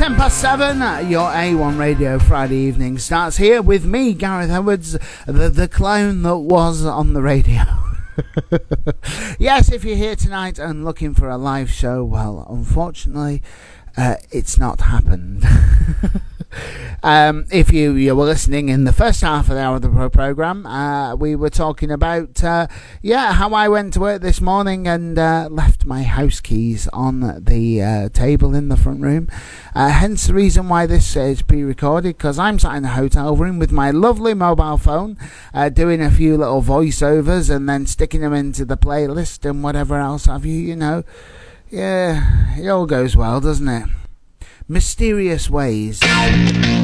7, your A1 Radio Friday evening starts here with me, Gareth Edwards, the clown that was on the radio. Yes, if you're here tonight and looking for a live show, well, unfortunately, it's not happened. If you were listening in the first half of the hour of the programme, we were talking about how I went to work this morning and left my house keys on the table in the front room. Hence the reason why this is pre-recorded, because I'm sat in the hotel room with my lovely mobile phone, doing a few little voiceovers and then sticking them into the playlist and whatever else have you, you know. Yeah, it all goes well, doesn't it? Mysterious Ways.